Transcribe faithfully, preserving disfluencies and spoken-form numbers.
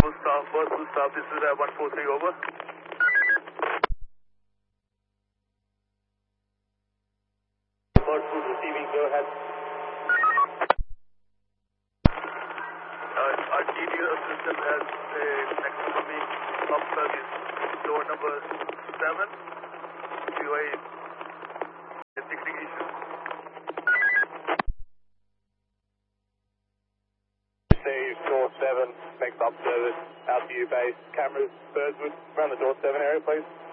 Staff, bus full staff, this is uh, one four three over. Bus full receiving, go ahead. Uh, our G D O system has a next to me up service, door number seven, Q A investigation. Say door seven, next up service, out to you base, cameras, Birdswood, around the door seven area please.